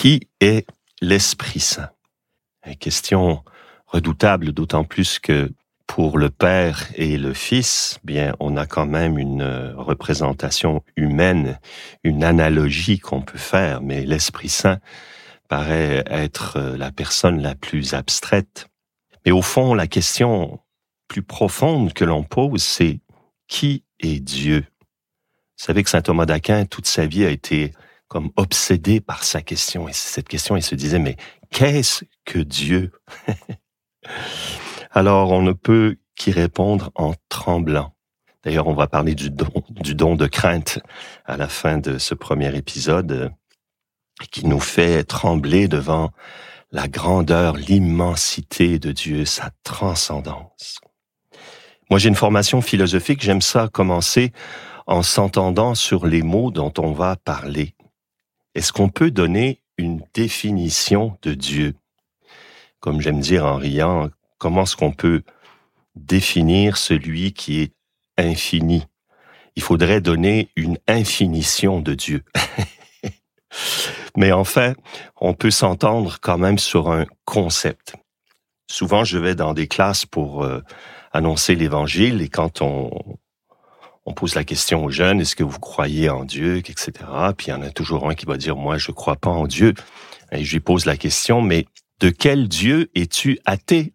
Qui est l'Esprit Saint? Une question redoutable, d'autant plus que pour le Père et le Fils, bien, on a quand même une représentation humaine, une analogie qu'on peut faire, mais l'Esprit Saint paraît être la personne la plus abstraite. Mais au fond, la question plus profonde que l'on pose, c'est qui est Dieu? Vous savez que saint Thomas d'Aquin, toute sa vie, a été comme obsédé par sa question. Et cette question, il se disait, mais qu'est-ce que Dieu? Alors, on ne peut qu'y répondre en tremblant. D'ailleurs, on va parler du don de crainte à la fin de ce premier épisode, qui nous fait trembler devant la grandeur, l'immensité de Dieu, sa transcendance. Moi, j'ai une formation philosophique, j'aime ça commencer en s'entendant sur les mots dont on va parler. Est-ce qu'on peut donner une définition de Dieu? Comme j'aime dire en riant, comment est-ce qu'on peut définir celui qui est infini? Il faudrait donner une infinition de Dieu. Mais enfin, on peut s'entendre quand même sur un concept. Souvent, je vais dans des classes pour annoncer l'Évangile et quand on pose la question aux jeunes, est-ce que vous croyez en Dieu, etc. Puis il y en a toujours un qui va dire, moi, je crois pas en Dieu. Et je lui pose la question, mais de quel Dieu es-tu athée?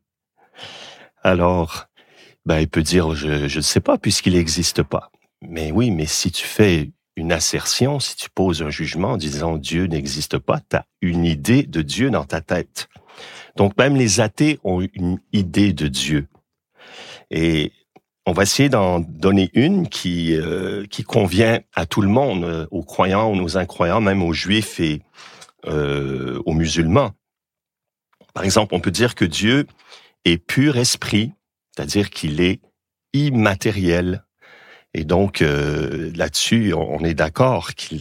Alors, il peut dire, je ne sais pas, puisqu'il n'existe pas. Mais oui, mais si tu fais une assertion, si tu poses un jugement en disant Dieu n'existe pas, tu as une idée de Dieu dans ta tête. Donc même les athées ont une idée de Dieu. Et on va essayer d'en donner une qui convient à tout le monde, aux croyants, aux incroyants, même aux juifs et aux musulmans. Par exemple, on peut dire que Dieu est pur esprit, c'est-à-dire qu'il est immatériel. Et donc, là-dessus, on est d'accord qu'il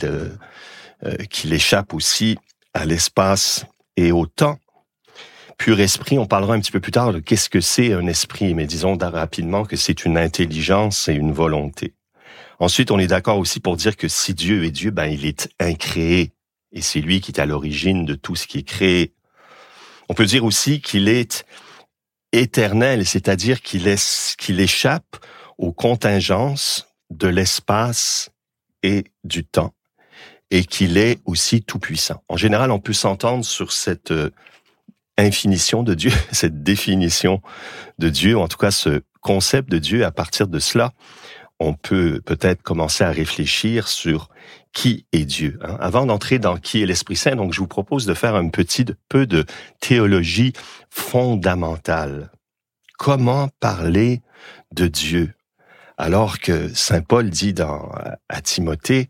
échappe aussi à l'espace et au temps. Pur esprit, on parlera un petit peu plus tard de qu'est-ce que c'est un esprit, mais disons rapidement que c'est une intelligence et une volonté. Ensuite, on est d'accord aussi pour dire que si Dieu est Dieu, il est incréé. Et c'est lui qui est à l'origine de tout ce qui est créé. On peut dire aussi qu'il est éternel, c'est-à-dire qu'il échappe aux contingences de l'espace et du temps, et qu'il est aussi tout-puissant. En général, on peut s'entendre sur cette infinition de Dieu, cette définition de Dieu, en tout cas ce concept de Dieu. À partir de cela, on peut peut-être commencer à réfléchir sur qui est Dieu. Avant d'entrer dans qui est l'Esprit Saint, donc je vous propose de faire un petit peu de théologie fondamentale. Comment parler de Dieu? Alors que saint Paul dit à Timothée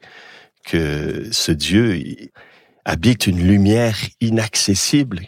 que ce Dieu habite une lumière inaccessible,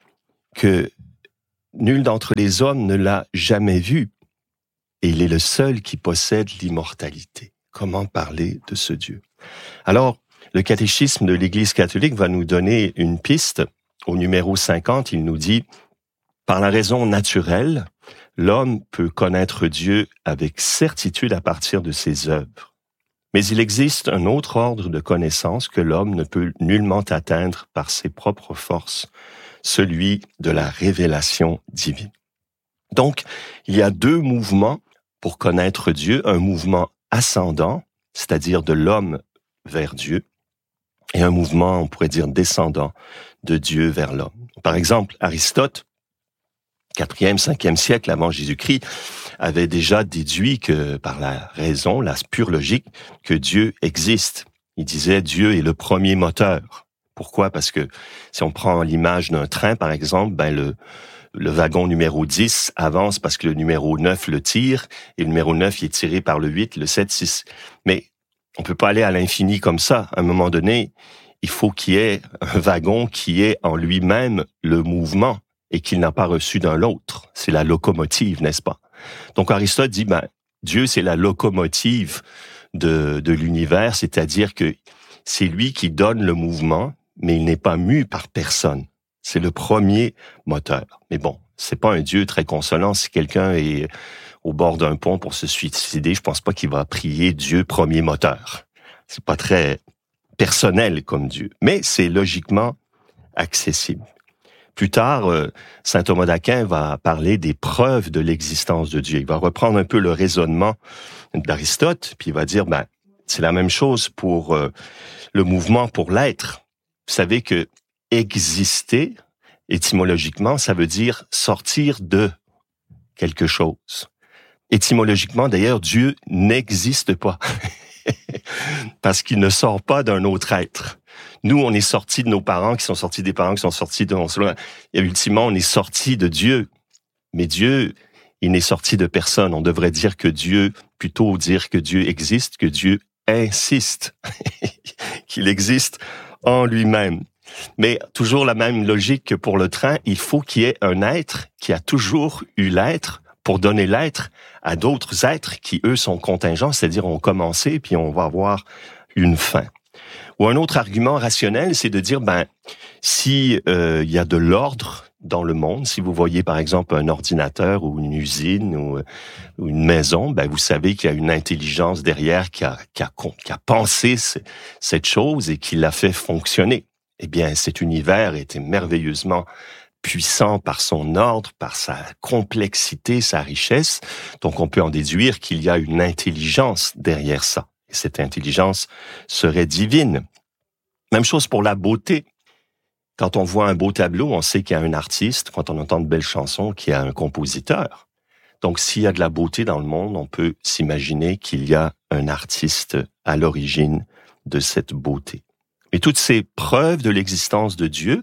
que nul d'entre les hommes ne l'a jamais vu, et il est le seul qui possède l'immortalité. Comment parler de ce Dieu? Alors, le catéchisme de l'Église catholique va nous donner une piste. Au numéro 50, il nous dit « Par la raison naturelle, l'homme peut connaître Dieu avec certitude à partir de ses œuvres. Mais il existe un autre ordre de connaissance que l'homme ne peut nullement atteindre par ses propres forces, celui de la révélation divine. » Donc, il y a deux mouvements pour connaître Dieu, un mouvement ascendant, c'est-à-dire de l'homme vers Dieu, et un mouvement, on pourrait dire, descendant de Dieu vers l'homme. Par exemple, Aristote, 4e, 5e siècle avant Jésus-Christ, avait déjà déduit que par la raison, la pure logique, que Dieu existe. Il disait Dieu est le premier moteur. Pourquoi? Parce que si on prend l'image d'un train, par exemple, le wagon numéro 10 avance parce que le numéro 9 le tire, et le numéro 9 il est tiré par le 8, le 7, 6. Mais on peut pas aller à l'infini comme ça. À un moment donné, il faut qu'il y ait un wagon qui ait en lui-même le mouvement et qu'il n'a pas reçu d'un l'autre. C'est la locomotive, n'est-ce pas? Donc Aristote dit, Dieu c'est la locomotive de l'univers, c'est-à-dire que c'est lui qui donne le mouvement, mais il n'est pas mu par personne. C'est le premier moteur. Mais bon, c'est pas un Dieu très consolant. Si quelqu'un est au bord d'un pont pour se suicider, je pense pas qu'il va prier Dieu premier moteur. C'est pas très personnel comme Dieu. Mais c'est logiquement accessible. Plus tard, saint Thomas d'Aquin va parler des preuves de l'existence de Dieu. Il va reprendre un peu le raisonnement d'Aristote, puis il va dire, c'est la même chose pour le mouvement, pour l'être. Vous savez que exister, étymologiquement, ça veut dire sortir de quelque chose. Étymologiquement, d'ailleurs, Dieu n'existe pas. Parce qu'il ne sort pas d'un autre être. Nous, on est sortis de nos parents, qui sont sortis des parents, qui sont sortis de... Et ultimement, on est sortis de Dieu. Mais Dieu, il n'est sorti de personne. On devrait dire que Dieu, plutôt dire que Dieu existe, que Dieu insiste qu'il existe en lui-même. Mais toujours la même logique que pour le train, il faut qu'il y ait un être qui a toujours eu l'être pour donner l'être à d'autres êtres qui, eux, sont contingents, c'est-à-dire ont commencé, puis on va avoir une fin. Ou un autre argument rationnel, c'est de dire, si il y a de l'ordre dans le monde, si vous voyez par exemple un ordinateur ou une usine ou une maison, vous savez qu'il y a une intelligence derrière qui a pensé cette chose et qui l'a fait fonctionner. Eh bien, cet univers était merveilleusement puissant par son ordre, par sa complexité, sa richesse. Donc, on peut en déduire qu'il y a une intelligence derrière ça. Et cette intelligence serait divine. Même chose pour la beauté. Quand on voit un beau tableau, on sait qu'il y a un artiste. Quand on entend de belles chansons, qu'il y a un compositeur. Donc, s'il y a de la beauté dans le monde, on peut s'imaginer qu'il y a un artiste à l'origine de cette beauté. Et toutes ces preuves de l'existence de Dieu,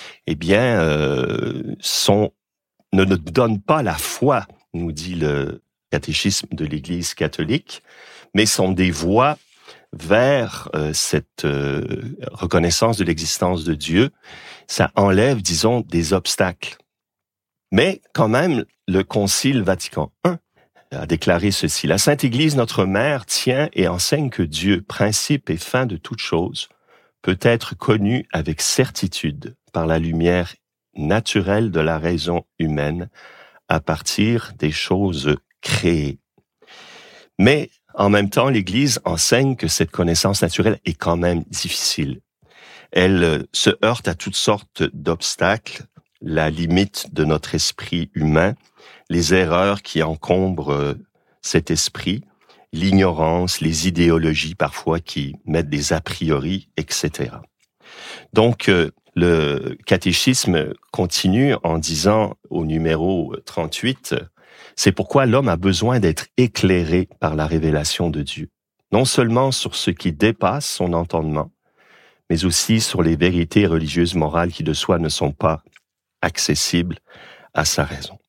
ne nous donnent pas la foi, nous dit le catéchisme de l'Église catholique, mais sont des voies vers cette reconnaissance de l'existence de Dieu. Ça enlève, disons, des obstacles. Mais quand même, le Concile Vatican I a déclaré ceci. La Sainte Église, notre mère, tient et enseigne que Dieu, principe et fin de toute chose, peut être connu avec certitude par la lumière naturelle de la raison humaine à partir des choses créées. Mais en même temps, l'Église enseigne que cette connaissance naturelle est quand même difficile. Elle se heurte à toutes sortes d'obstacles, la limite de notre esprit humain, les erreurs qui encombrent cet esprit, l'ignorance, les idéologies parfois qui mettent des a priori, etc. Donc, le catéchisme continue en disant au numéro 38, c'est pourquoi l'homme a besoin d'être éclairé par la révélation de Dieu, non seulement sur ce qui dépasse son entendement, mais aussi sur les vérités religieuses morales qui de soi ne sont pas accessibles à sa raison.